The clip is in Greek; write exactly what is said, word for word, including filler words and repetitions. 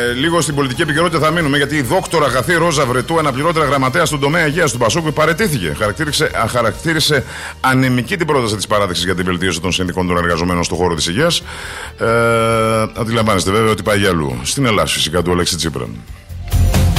λίγο στην πολιτική επικαιρότητα θα μείνουμε, γιατί η δόκτωρα αγαθή Ρόζα Βρετού, αναπληρώτερα γραμματέα στον τομέα υγείας του Πασόκου, παραιτήθηκε. Χαρακτήρισε, χαρακτήρισε ανεμική την πρόταση της παράταξης για την βελτίωση των συνδικών των εργαζομένων στον χώρο της υγείας. Ε, αντιλαμβάνεστε βέβαια ότι πάει για αλλού. Στην Ελλάδα, φυσικά, του Αλέξη Τσίπρα.